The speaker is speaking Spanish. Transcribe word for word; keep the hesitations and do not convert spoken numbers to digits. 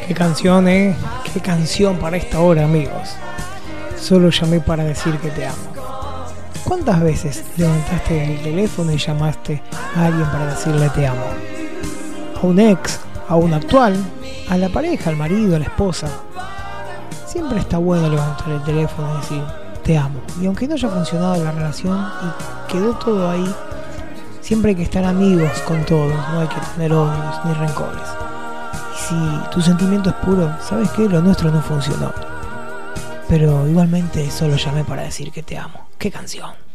Qué canción, eh. Qué canción para esta hora, amigos. Solo llamé para decir que te amo. ¿Cuántas veces levantaste el teléfono y llamaste a alguien para decirle te amo? A un ex, a un actual, a la pareja, al marido, a la esposa. Siempre está bueno levantar el teléfono y decir te amo. Y aunque no haya funcionado la relación y quedó todo ahí, siempre hay que estar amigos con todos, no hay que tener odios ni rencores. Y si tu sentimiento es puro, ¿sabes qué? Lo nuestro no funcionó. Pero igualmente solo llamé para decir que te amo. ¡Qué canción!